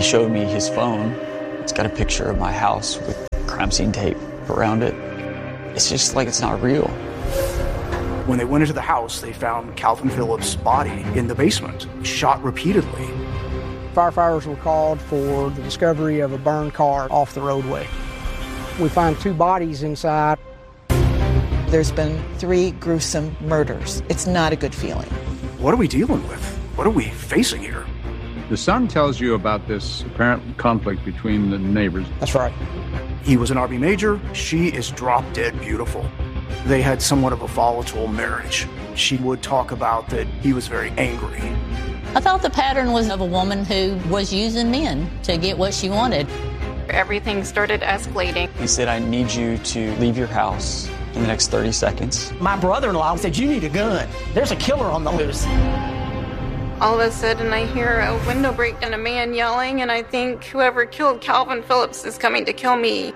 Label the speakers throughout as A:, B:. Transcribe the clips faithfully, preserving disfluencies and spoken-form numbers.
A: showed me his phone. It's got a picture of my house with crime scene tape around it. It's just like it's not real.
B: When they went into the house, they found Calvin Phillips' body in the basement, shot repeatedly.
C: Firefighters were called for the discovery of a burned car off the roadway. We found two bodies inside.
D: There's been three gruesome murders. It's not a good feeling.
B: What are we dealing with? What are we facing here?
E: The son tells you about this apparent conflict between the neighbors.
C: That's right.
B: He was an Army major. She is drop dead beautiful. They had somewhat of a volatile marriage. She would talk about that he was very angry.
F: I thought the pattern was of a woman who was using men to get what she wanted.
G: Everything started escalating.
A: He said, I need you to leave your house in the next thirty seconds.
H: My brother-in-law said, you need a gun. There's a killer on the loose.
G: All of a sudden, I hear a window break and a man yelling, and I think whoever killed Calvin Phillips is coming to kill me.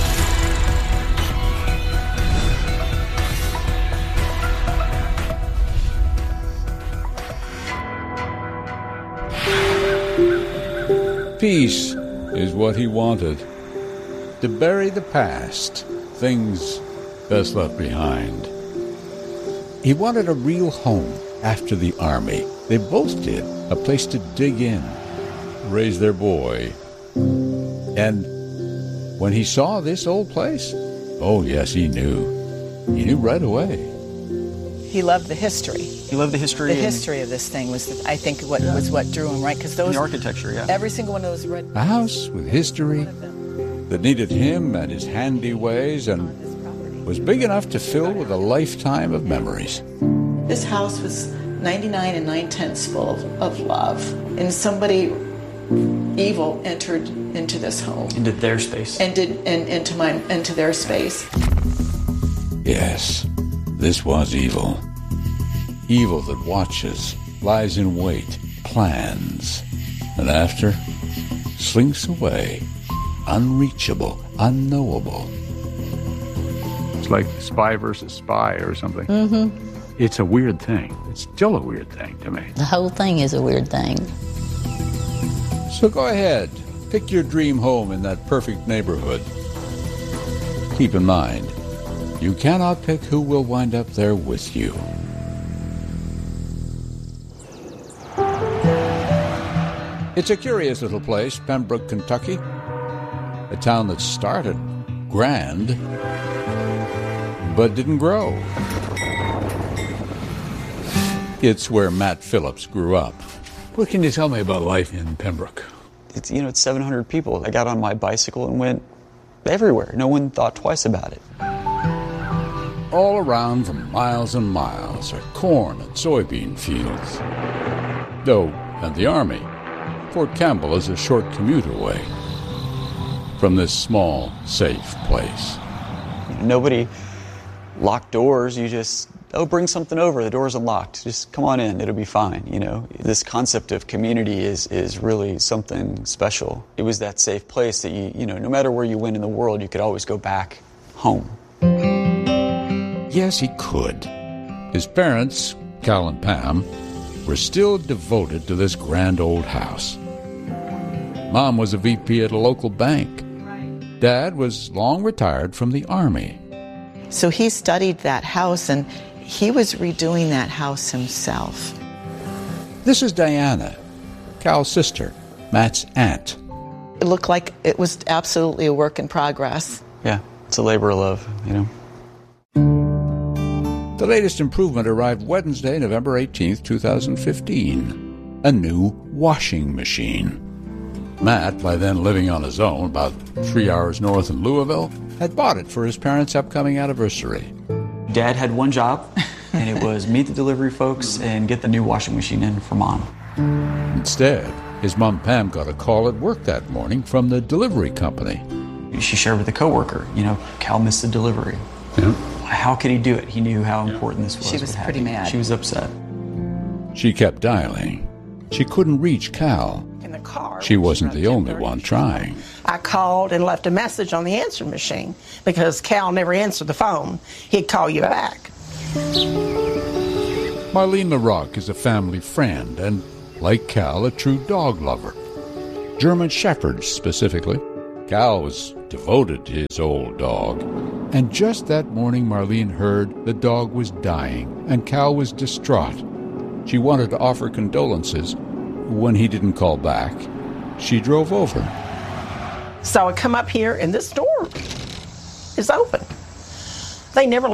I: Peace is what he wanted. To bury the past, things best left behind. He wanted a real home after the Army. They both did. A place to dig in, raise their boy. And when he saw this old place, oh yes, he knew. He knew right away.
D: He loved the history.
A: He loved the history.
D: The history of this thing was, I think, what
A: yeah.
D: was what drew him, right? Because those
A: the architecture, yeah.
D: Every single one of those red.
I: A house with history that needed him and his handy ways and was big enough to fill with a lifetime of memories.
D: This house was ninety-nine and nine-tenths full of love, and somebody evil entered into this home,
A: into their space,
D: and did and into my into their space.
I: Yes, this was evil. Evil that watches, lies in wait, plans, and after slinks away, unreachable, unknowable.
E: It's like spy versus spy or something.
F: Mm-hmm.
E: It's a weird thing. It's still a weird thing to me.
F: The whole thing is a weird thing.
I: So go ahead, pick your dream home in that perfect neighborhood. Keep in mind, you cannot pick who will wind up there with you. It's a curious little place, Pembroke, Kentucky. A town that started grand, but didn't grow. It's where Matt Phillips grew up.
E: What can you tell me about life in Pembroke?
A: It's, you know, it's seven hundred people. I got on my bicycle and went everywhere. No one thought twice about it.
I: All around for miles and miles are corn and soybean fields. Though, at the Army, Fort Campbell is a short commute away from this small, safe place.
A: Nobody locked doors. You just, oh, bring something over. The door's unlocked. Just come on in. It'll be fine. You know, this concept of community is is really something special. It was that safe place that you, you know, no matter where you went in the world, you could always go back home.
I: Yes, he could. His parents, Cal and Pam, were still devoted to this grand old house. Mom was a V P at a local bank. Dad was long retired from the Army.
D: So he studied that house, and he was redoing that house himself.
I: This is Diana, Cal's sister, Matt's aunt.
D: It looked like it was absolutely a work in progress.
A: Yeah, it's a labor of love, you know.
I: The latest improvement arrived Wednesday, November eighteenth, twenty fifteen. A new washing machine. Matt, by then living on his own about three hours north in Louisville, had bought it for his parents' upcoming anniversary.
A: Dad had one job, and it was meet the delivery folks and get the new washing machine in for Mom.
I: Instead, his mom Pam got a call at work that morning from the delivery company.
A: She shared with a coworker, you know, Cal missed the delivery.
I: Yeah.
A: How could he do it? He knew how important this was.
D: She was pretty mad.
A: She was upset.
I: She kept dialing. She couldn't reach Cal.
H: In the car.
I: She wasn't the only one trying.
H: I called and left a message on the answering machine because Cal never answered the phone. He'd call you back.
I: Marlene LaRocque is a family friend and, like Cal, a true dog lover. German Shepherds specifically. Cal was devoted to his old dog. And just that morning, Marlene heard the dog was dying, and Cal was distraught. She wanted to offer condolences. When he didn't call back, she drove over.
H: So I come up here, and this door is open. They never